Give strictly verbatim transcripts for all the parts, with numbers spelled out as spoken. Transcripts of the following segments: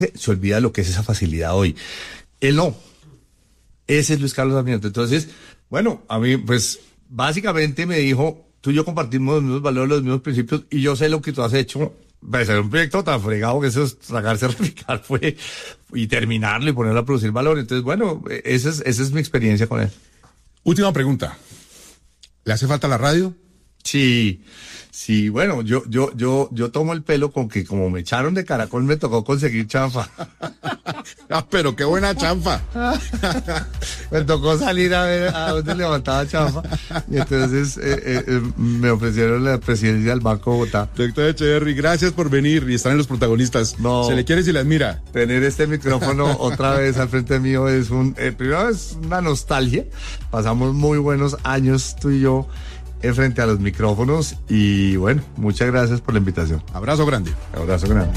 se olvida lo que es esa facilidad hoy. Él no. Ese es Luis Carlos Sarmiento. Entonces, bueno, a mí, pues, básicamente me dijo, tú y yo compartimos los mismos valores, los mismos principios, y yo sé lo que tú has hecho. Pues era un proyecto tan fregado que eso es sacarse a replicar fue, y terminarlo y ponerlo a producir valor. Entonces, bueno, esa es, esa es mi experiencia con él. Última pregunta. ¿Le hace falta la radio? Sí, sí, bueno, yo, yo, yo, yo tomo el pelo con que como me echaron de Caracol me tocó conseguir chanfa. Ah, pero qué buena chanfa. Me tocó salir a ver a dónde levantaba chanfa. Y entonces eh, eh, me ofrecieron la presidencia del Banco de Bogotá. Doctor Echeverry, gracias por venir y estar en Los Protagonistas. No, se le quiere y se le admira. Tener este micrófono otra vez al frente mío es un, eh, primero es una nostalgia. Pasamos muy buenos años tú y yo en frente a los micrófonos y bueno, muchas gracias por la invitación. Abrazo grande. Abrazo grande.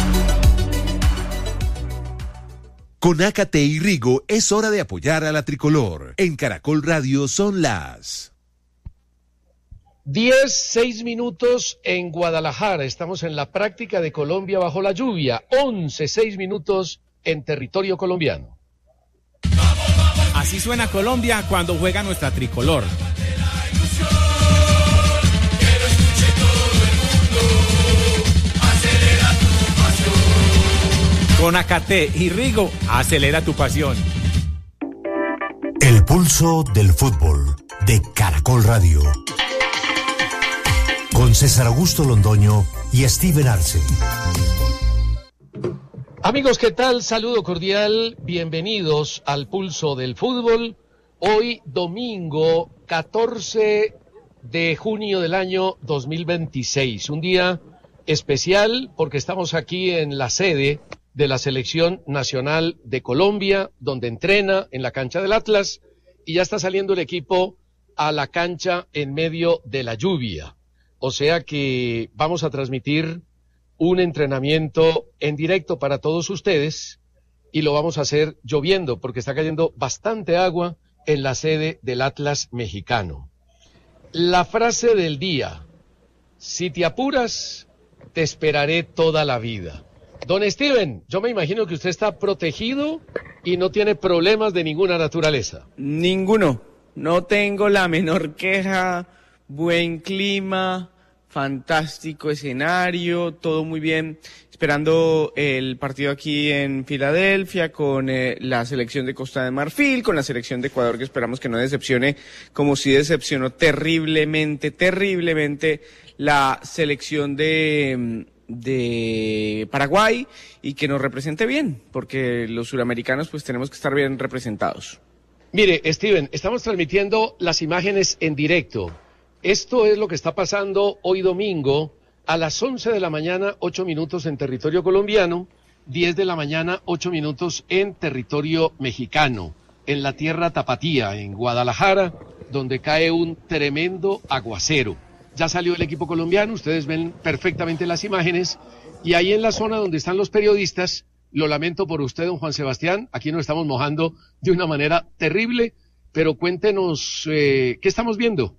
Con Ácate y Rigo es hora de apoyar a la tricolor. En Caracol Radio son las diez, seis minutos en Guadalajara. Estamos en la práctica de Colombia bajo la lluvia. once, seis minutos en territorio colombiano. Así suena Colombia cuando juega nuestra tricolor. Con Ácate y Rigo, acelera tu pasión. El pulso del fútbol de Caracol Radio. Con César Augusto Londoño y Steven Arce. Amigos, ¿qué tal? Saludo cordial. Bienvenidos al pulso del fútbol. Hoy domingo catorce de junio del año dos mil veintiséis. Un día especial porque estamos aquí en la sede de la Selección Nacional de Colombia, donde entrena en la cancha del Atlas, y ya está saliendo el equipo a la cancha en medio de la lluvia. O sea que vamos a transmitir un entrenamiento en directo para todos ustedes, y lo vamos a hacer lloviendo, porque está cayendo bastante agua en la sede del Atlas mexicano. La frase del día: si te apuras, te esperaré toda la vida. Don Steven, yo me imagino que usted está protegido y no tiene problemas de ninguna naturaleza. Ninguno. No tengo la menor queja. Buen clima, fantástico escenario, todo muy bien. Esperando el partido aquí en Filadelfia con eh, la selección de Costa de Marfil, con la selección de Ecuador, que esperamos que no decepcione, como si decepcionó terriblemente, terriblemente la selección de... de Paraguay, y que nos represente bien, porque los suramericanos pues tenemos que estar bien representados. Mire, Steven, estamos transmitiendo las imágenes en directo. Esto es lo que está pasando hoy domingo a las once de la mañana, ocho minutos en territorio colombiano, diez de la mañana, ocho minutos en territorio mexicano, en la tierra tapatía, en Guadalajara, donde cae un tremendo aguacero. Ya salió el equipo colombiano, ustedes ven perfectamente las imágenes, y ahí en la zona donde están los periodistas, lo lamento por usted, don Juan Sebastián, aquí nos estamos mojando de una manera terrible, pero cuéntenos, eh, ¿qué estamos viendo?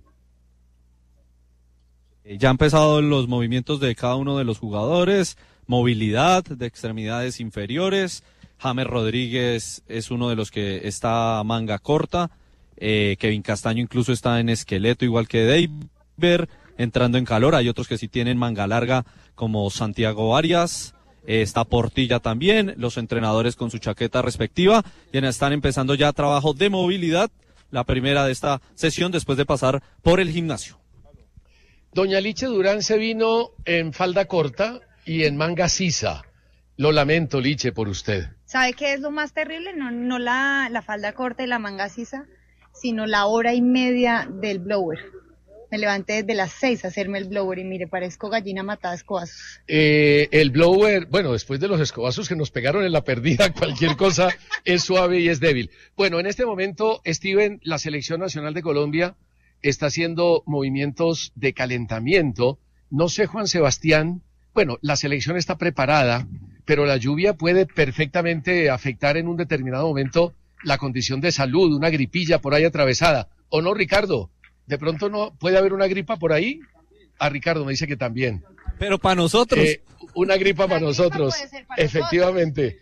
Ya han empezado los movimientos de cada uno de los jugadores, movilidad de extremidades inferiores. James Rodríguez es uno de los que está a manga corta, eh, Kevin Castaño incluso está en esqueleto, igual que Deiber, entrando en calor. Hay otros que sí tienen manga larga, como Santiago Arias, eh, está Portilla también, los entrenadores con su chaqueta respectiva, y están empezando ya trabajo de movilidad, la primera de esta sesión después de pasar por el gimnasio. Doña Liche Durán se vino en falda corta y en manga sisa. Lo lamento, Liche, por usted. ¿Sabe qué es lo más terrible? No, no la, la falda corta y la manga sisa, sino la hora y media del blower. Me levanté desde las seis a hacerme el blower y mire, parezco gallina matada a escobazos. Eh, el blower, bueno, después de los escobazos que nos pegaron en la perdida, cualquier cosa es suave y es débil. Bueno, en este momento, Steven, la Selección Nacional de Colombia está haciendo movimientos de calentamiento. No sé, Juan Sebastián, bueno, la selección está preparada, pero la lluvia puede perfectamente afectar en un determinado momento la condición de salud, una gripilla por ahí atravesada. ¿O no, Ricardo? ¿De pronto no puede haber una gripa por ahí? A Ricardo me dice que también. Pero para nosotros. Eh, una gripa para nosotros. puede ser para Efectivamente.